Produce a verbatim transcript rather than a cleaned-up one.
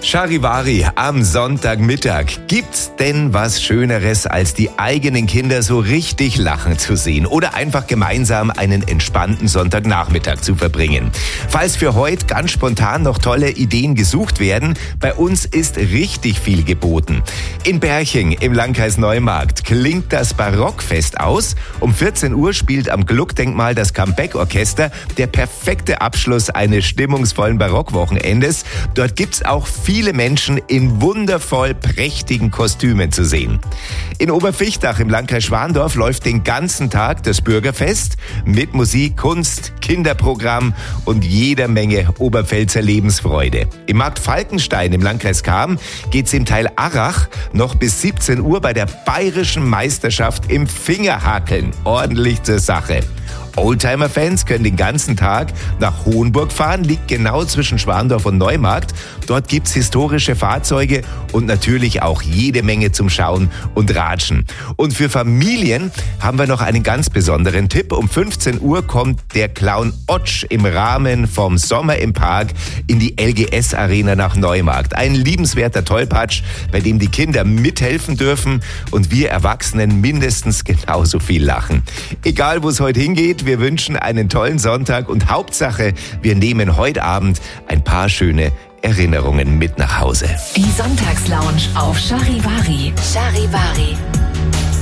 Charivari am Sonntagmittag. Gibt's denn was Schöneres, als die eigenen Kinder so richtig lachen zu sehen oder einfach gemeinsam einen entspannten Sonntagnachmittag zu verbringen? Falls für heute ganz spontan noch tolle Ideen gesucht werden, bei uns ist richtig viel geboten. In Berching im Landkreis Neumarkt klingt das Barockfest aus. Um vierzehn Uhr spielt am Gluckdenkmal das Comeback-Orchester, der perfekte Abschluss eines stimmungsvollen Barockwochenendes. Dort gibt's auch viele Menschen in wundervoll prächtigen Kostümen zu sehen. In Oberfichtach im Landkreis Schwandorf läuft den ganzen Tag das Bürgerfest mit Musik, Kunst, Kinderprogramm und jeder Menge Oberpfälzer Lebensfreude. Im Markt Falkenstein im Landkreis Cham geht's im Teil Arrach noch bis siebzehn Uhr bei der bayerischen Meisterschaft im Fingerhakeln ordentlich zur Sache. Oldtimer-Fans können den ganzen Tag nach Hohenburg fahren, liegt genau zwischen Schwandorf und Neumarkt. Dort gibt's historische Fahrzeuge und natürlich auch jede Menge zum Schauen und Ratschen. Und für Familien haben wir noch einen ganz besonderen Tipp. Um fünfzehn Uhr kommt der Clown Otsch im Rahmen vom Sommer im Park in die L G S-Arena nach Neumarkt. Ein liebenswerter Tollpatsch, bei dem die Kinder mithelfen dürfen und wir Erwachsenen mindestens genauso viel lachen. Egal, wo es heute hingeht, wir wünschen einen tollen Sonntag und Hauptsache, wir nehmen heute Abend ein paar schöne Erinnerungen mit nach Hause. Die Sonntagslounge auf Charivari. Charivari.